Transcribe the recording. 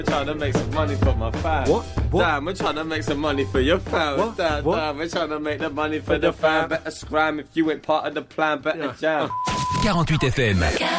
Trying to make some money for my fam. What? Damn, we're trying to make some money for your fam. What? Damn, What? damn, we're trying to make the money for the fam. Better scram if you ain't part of the plan. Better jam. 48 FM.